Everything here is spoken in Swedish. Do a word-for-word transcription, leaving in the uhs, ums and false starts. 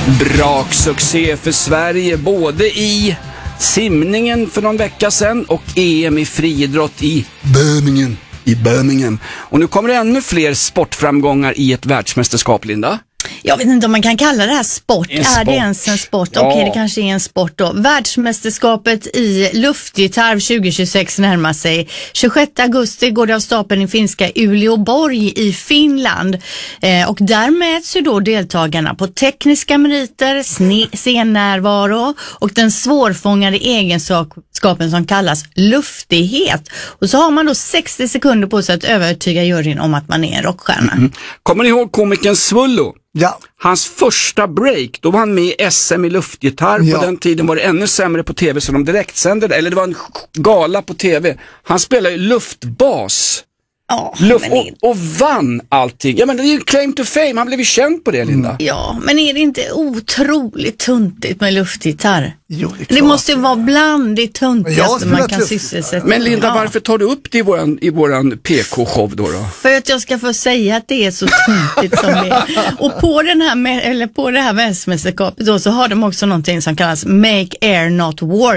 Braksuccé för Sverige både i simningen för någon vecka sedan och E M i friidrott i Birmingham. I Birmingham. Och nu kommer det ännu fler sportframgångar i ett världsmästerskap, Linda. Jag vet inte om man kan kalla det här sport. En är sport. det ens en sport? Ja. Okej, det kanske är en sport då. Världsmästerskapet i luftgitarr tjugo tjugosex närmar sig. tjugosjätte augusti går det av stapeln i finska Uleåborg i Finland. Eh, och där mäts ju då deltagarna på tekniska meriter, sne- scennärvaro och den svårfångade egenskapen som kallas luftighet. Och så har man då sextio sekunder på sig att övertyga juryn om att man är en rockstjärna. Mm. Kommer ni ihåg komikern Svullo? Ja. Hans första break, då var han med i S M i luftgitarr. Ja. På den tiden var det ännu sämre på tv så de direktsände det. Eller det var en gala på tv. Han spelade ju luftbas. Ja, Luft, men och, och vann allting. Ja, men det är ju claim to fame. Han blev ju känd på det, Linda. Ja, men är det inte otroligt tuntigt med luftgitarr? Jo, det är Det klart. måste ju vara bland det Jag har tuntigaste man spelat kan luft. sysselsätta. Men Linda, Ja. varför tar du upp det i våran, i våran P K-show då, då? För att jag ska få säga att det är så tuntigt som det är. Och på, den här, med- eller på det här världsmästerskapet då så har de också någonting som kallas Make Air Not War.